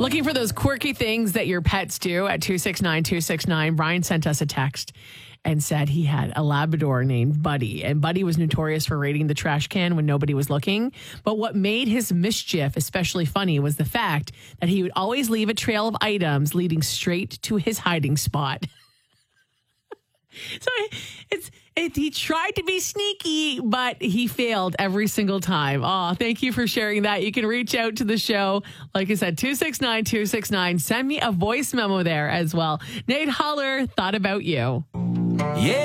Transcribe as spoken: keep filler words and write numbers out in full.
Looking for those quirky things that your pets do at two six nine two six nine. Brian sent us a text and said he had a Labrador named Buddy. And Buddy was notorious for raiding the trash can when nobody was looking. But what made his mischief especially funny was the fact that he would always leave a trail of items leading straight to his hiding spot. So it's it, he tried to be sneaky, but he failed every single time. Oh, thank you for sharing that. You can reach out to the show. Like I said, two six nine two six nine. Send me a voice memo there as well. Nate Holler thought about you. Yeah.